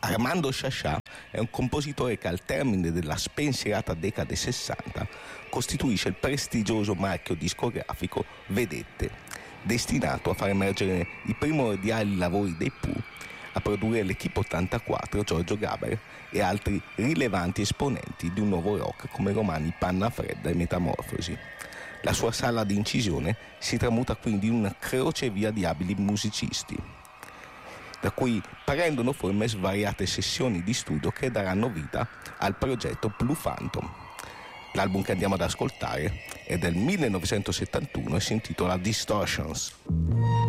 Armando Chachà è un compositore che al termine della spensierata decade 60 costituisce il prestigioso marchio discografico Vedette, destinato a far emergere i primordiali lavori dei Pooh, a produrre l'Equipe 84, Giorgio Gaber e altri rilevanti esponenti di un nuovo rock come Romani, Panna Fredda e Metamorfosi. La sua sala di incisione si tramuta quindi in una crocevia di abili musicisti, da cui prendono forma svariate sessioni di studio che daranno vita al progetto Blue Phantom. L'album che andiamo ad ascoltare è del 1971 e si intitola Distortions.